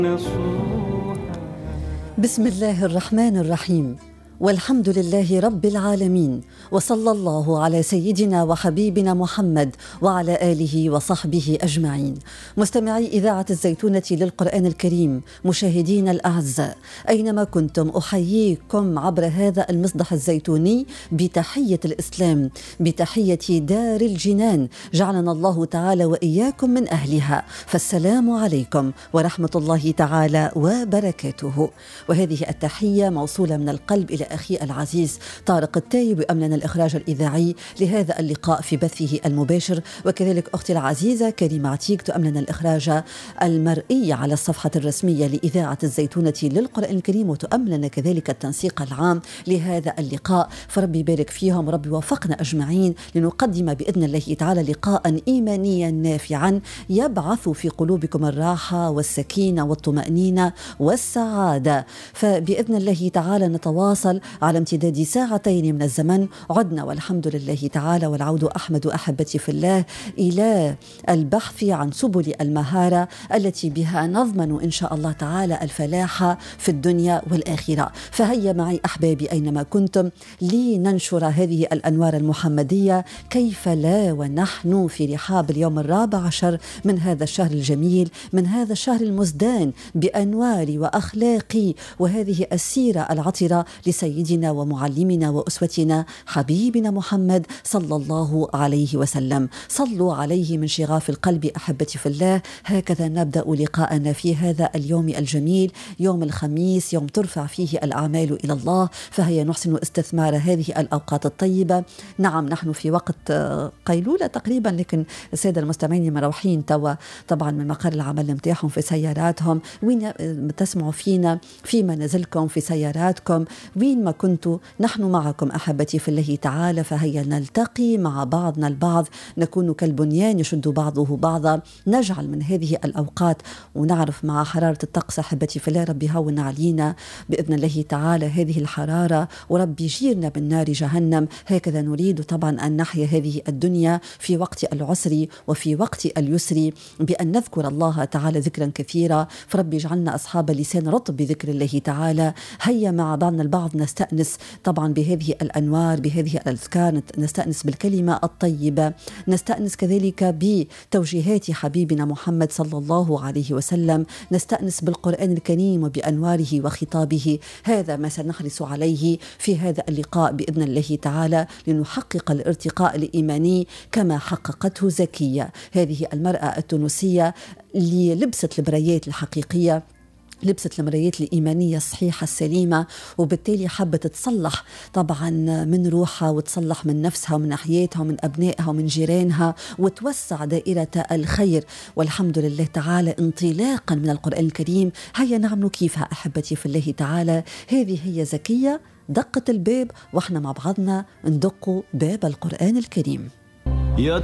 بسم الله الرحمن الرحيم، والحمد لله رب العالمين، وصلى الله على سيدنا وحبيبنا محمد وعلى آله وصحبه أجمعين. مستمعي إذاعة الزيتونة للقرآن الكريم، مشاهدين الأعزاء أينما كنتم، أحييكم عبر هذا المصدح الزيتوني بتحية الإسلام، بتحية دار الجنان، جعلنا الله تعالى وإياكم من أهلها، فالسلام عليكم ورحمة الله تعالى وبركاته. وهذه التحية موصولة من القلب إلى أخي العزيز طارق التايب، يؤمننا الإخراج الإذاعي لهذا اللقاء في بثه المباشر، وكذلك أختي العزيزة كريمة عتيق تؤمننا الإخراج المرئي على الصفحة الرسمية لإذاعة الزيتونة للقرآن الكريم، وتؤمننا كذلك التنسيق العام لهذا اللقاء. فربي يبارك فيهم، ربي وفقنا أجمعين لنقدم بإذن الله تعالى لقاء إيمانيا نافعا يبعث في قلوبكم الراحة والسكينة والطمأنينة والسعادة. فبإذن الله تعالى نتواصل على امتداد ساعتين من الزمن، عدنا والحمد لله تعالى، والعود أحمد أحبتي في الله إلى البحث عن سبل المهارة التي بها نضمن إن شاء الله تعالى الفلاح في الدنيا والآخرة. فهيا معي أحبابي أينما كنتم لننشر هذه الأنوار المحمدية، كيف لا ونحن في رحاب اليوم 14 من هذا الشهر الجميل، من هذا الشهر المزدان بأنوار وأخلاق وهذه السيرة العطرة لسيدنا ومعلمنا وأسوتنا حبيبنا محمد صلى الله عليه وسلم. صلوا عليه من شغاف القلب أحبتي في الله. هكذا نبدأ لقاءنا في هذا اليوم الجميل، يوم الخميس، يوم ترفع فيه الأعمال إلى الله، فهيا نحسن استثمار هذه الأوقات الطيبة. نعم، نحن في وقت قيلولة تقريبا، لكن السادة المستمعين مروحين توا طبعا من مقر العمل متاعهم في سياراتهم، وين تسمعوا فينا في منازلكم، في سياراتكم، وين ما كنتوا نحن معكم أحبتي في الله تعالى. فهيا نلتقي مع بعضنا البعض، نكون كالبنيان يشد بعضه بعضا، نجعل من هذه الأوقات ونعرف مع حرارة الطقس أحبتي في الله، ربي هون علينا بإذن الله تعالى هذه الحرارة، وربي يجيرنا من نار جهنم. هكذا نريد طبعا أن نحيا هذه الدنيا في وقت العسر وفي وقت اليسر بأن نذكر الله تعالى ذكرا كثيرا، فربي يجعلنا أصحاب لسان رطب بذكر الله تعالى. هيا مع بعضنا البعض نستأنس طبعا بهذه الأنوار، بهذه الأذكار، نستأنس بالكلمة الطيبة، نستأنس كذلك بتوجيهات حبيبنا محمد صلى الله عليه وسلم، نستأنس بالقرآن الكريم وبأنواره وخطابه. هذا ما سنحرص عليه في هذا اللقاء بإذن الله تعالى، لنحقق الارتقاء الإيماني كما حققته زكية، هذه المرأة التونسية اللي لبست البرايات الحقيقية، لبست المرايات الإيمانية الصحيحة السليمة، وبالتالي حبت تصلح طبعا من روحها، وتصلح من نفسها ومن حياتها ومن أبنائها ومن جيرانها، وتوسع دائرة الخير. والحمد لله تعالى انطلاقا من القرآن الكريم هيا نعمل كيفها أحبتي في الله تعالى. هذه هي زكية دقت الباب، واحنا مع بعضنا ندق باب القرآن الكريم.